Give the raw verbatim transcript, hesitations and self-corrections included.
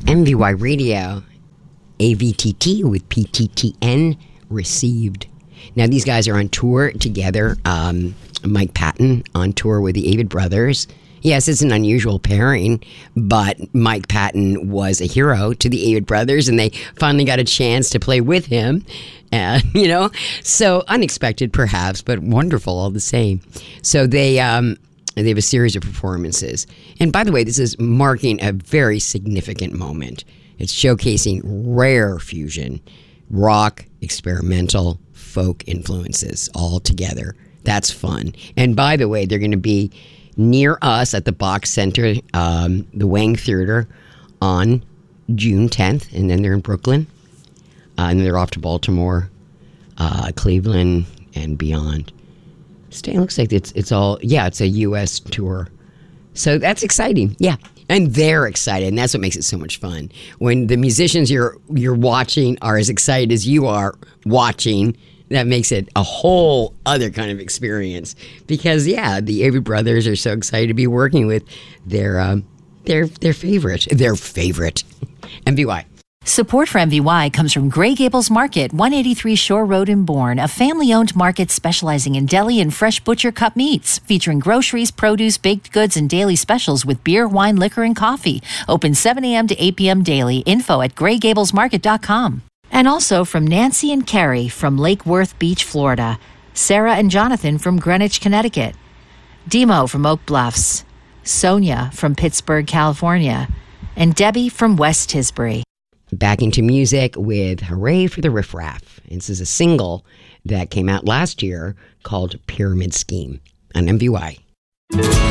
M V Y Radio, A V T T with P T T N received. Now, these guys are on tour together. Um, Mike Patton on tour with the Avett Brothers. Yes, it's an unusual pairing, but Mike Patton was a hero to the Avett Brothers, and they finally got a chance to play with him. Uh, you know, so unexpected perhaps, but wonderful all the same. So they um, they have a series of performances. And by the way, this is marking a very significant moment. It's showcasing rare fusion, rock, experimental, folk influences all together. That's fun. And by the way, they're going to be near us at the Box Center, um, the Wang Theater, on June tenth, and then they're in Brooklyn, uh, and they're off to Baltimore, uh, Cleveland, and beyond. It looks like it's it's all yeah, it's a U S tour, so that's exciting. Yeah, and they're excited, and that's what makes it so much fun when the musicians you're you're watching are as excited as you are watching. That makes it a whole other kind of experience because, yeah, the Avett Brothers are so excited to be working with their um, their their favorite, their favorite M V Y. Support for M V Y comes from Grey Gables Market, one eighty-three Shore Road in Bourne, a family-owned market specializing in deli and fresh butcher cut meats, featuring groceries, produce, baked goods, and daily specials with beer, wine, liquor, and coffee. Open seven a.m. to eight p.m. daily. Info at grey gables market dot com. And also from Nancy and Carrie from Lake Worth Beach, Florida. Sarah and Jonathan from Greenwich, Connecticut. Demo from Oak Bluffs. Sonia from Pittsburgh, California. And Debbie from West Tisbury. Back into music with Hooray for the Riff Raff. This is a single that came out last year called Pyramid Scheme on M V Y.